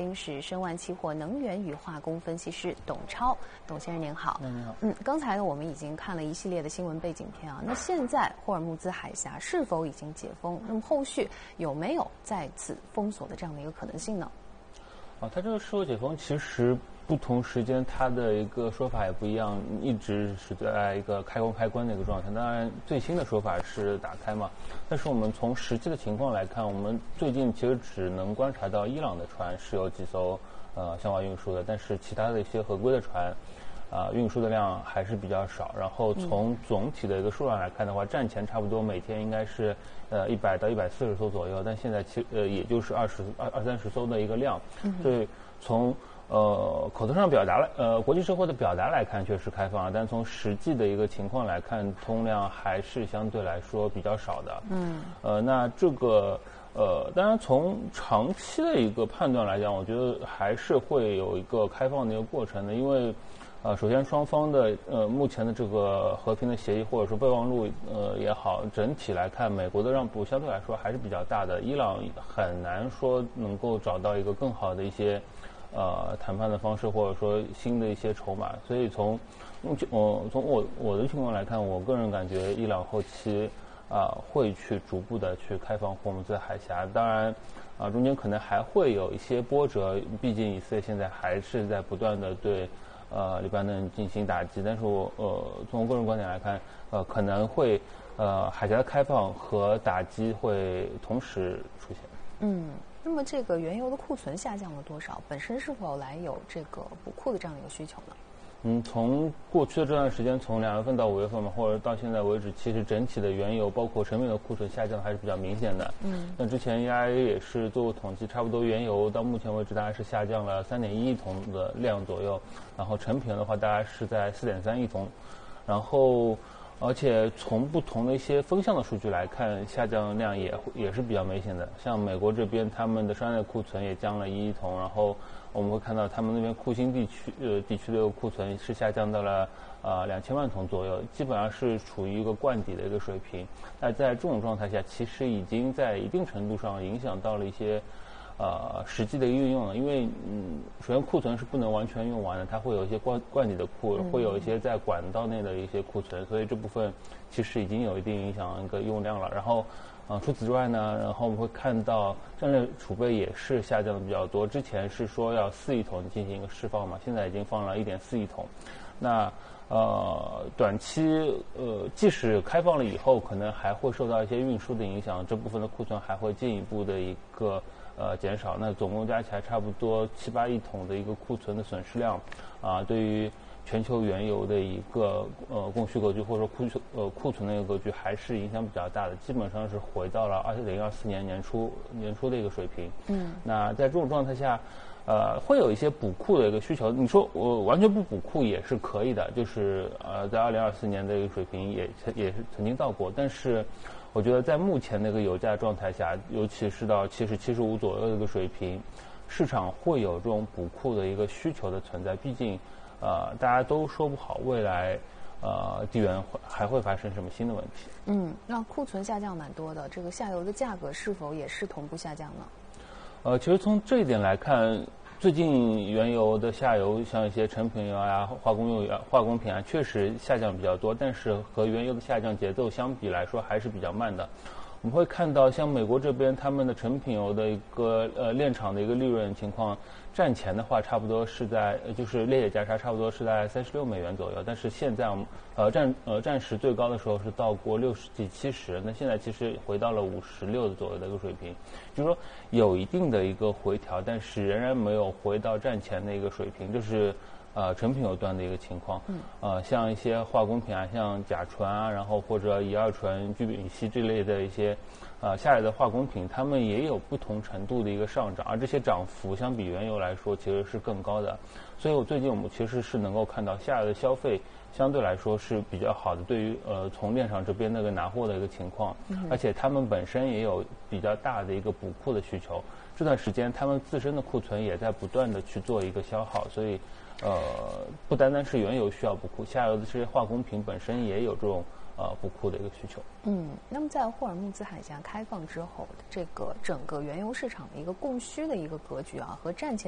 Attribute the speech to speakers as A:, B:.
A: 宾是申万期货能源与化工分析师董超，董先生您好。
B: 您好。
A: 刚才呢我们已经看了一系列的新闻背景片啊，那现在霍尔木兹海峡是否已经解封？那么后续有没有再次封锁的这样的一个可能性呢？
B: 它这个是否解封，其实不同时间它的一个说法也不一样，一直是在一个开关的一个状态。当然，最新的说法是打开嘛，但是我们从实际的情况来看，我们最近其实只能观察到伊朗的船是有几艘向外运输的，但是其他的一些合规的船运输的量还是比较少。然后从总体的一个数量来看的话，战前差不多每天应该是100到140艘左右，但现在也就是20-30艘的一个量。所以从口头上表达国际社会的表达来看确实开放了，但从实际的一个情况来看，通量还是相对来说比较少的。那这个当然从长期的一个判断来讲，我觉得还是会有一个开放的一个过程的，因为首先双方的目前的这个和平的协议或者说备忘录也好，整体来看美国的让步相对来说还是比较大的，伊朗很难说能够找到一个更好的一些谈判的方式或者说新的一些筹码。所以从我的情况来看，我个人感觉伊朗后期会去逐步的去开放霍尔木兹海峡。当然中间可能还会有一些波折，毕竟以色列现在还是在不断的对黎巴嫩进行打击。但是我从个人观点来看，可能会海峡的开放和打击会同时出现。
A: 那么这个原油的库存下降了多少？本身是否来有这个补库的这样的一个需求呢？
B: 从过去的这段时间，从2月份到5月份嘛，或者到现在为止，其实整体的原油包括成品的库存下降还是比较明显的。那之前 EIA 也是做过统计，差不多原油到目前为止大概是下降了3.1亿桶的量左右，然后成品的话大概是在4.3亿桶，然后而且从不同的一些风向的数据来看，下降量也是比较明显的。像美国这边，他们的商业库存也降了1亿桶，然后我们会看到他们那边库欣地区的一个库存是下降到了2000万桶左右，基本上是处于一个灌底的一个水平。那在这种状态下，其实已经在一定程度上影响到了一些实际的运用了。因为首先库存是不能完全用完的，它会有一些灌底的库，会有一些在管道内的一些库存，所以这部分其实已经有一定影响一个用量了。然后除此之外呢，然后我们会看到战略储备也是下降的比较多。之前是说要4亿桶进行一个释放嘛，现在已经放了1.4亿桶。那短期即使开放了以后，可能还会受到一些运输的影响，这部分的库存还会进一步的一个减少。那总共加起来差不多7-8亿桶的一个库存的损失量对于全球原油的一个供需格局或者说库存的一个格局还是影响比较大的，基本上是回到了2024年年初的一个水平。那在这种状态下会有一些补库的一个需求。你说我完全不补库也是可以的，就是在2024年的一个水平也是曾经到过。但是我觉得在目前那个油价状态下，尤其是到70-75左右的一个水平，市场会有这种补库的一个需求的存在。毕竟大家都说不好未来地缘还会发生什么新的问题。
A: 那库存下降蛮多的，这个下游的价格是否也是同步下降呢？
B: 其实从这一点来看，最近原油的下游像一些成品油化工品确实下降比较多，但是和原油的下降节奏相比来说还是比较慢的。我们会看到像美国这边他们的成品油的一个炼厂的一个利润情况，战前的话差不多是在就是裂解价差差不多是在36美元左右，但是现在我们战时最高的时候是到过60几70，那现在其实回到了56左右的一个水平，就是说有一定的一个回调，但是仍然没有回到战前的一个水平，这是成品油端的一个情况。像一些化工品像甲醇然后或者乙二醇、聚丙烯这类的一些下来的化工品，它们也有不同程度的一个上涨，而这些涨幅相比原油来说其实是更高的。所以最近我们其实是能够看到下游的消费相对来说是比较好的，对于从炼厂这边那个拿货的一个情况，而且他们本身也有比较大的一个补库的需求。这段时间他们自身的库存也在不断的去做一个消耗，所以不单单是原油需要补库，下游的这些化工品本身也有这种补库的一个需求。
A: 那么在霍尔木兹海峡开放之后，这个整个原油市场的一个供需的一个格局和战前